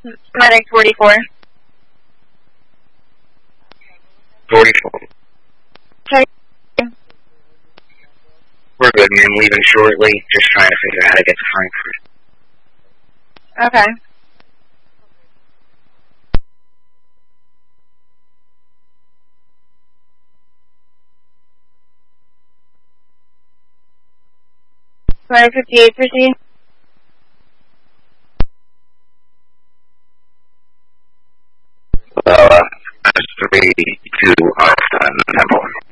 Medic 44. 44. Okay. We're good, man. Leaving shortly. Just trying to figure out how to get to Frankfurt. Okay. Medic 58, proceed. That's 3-2 Temple.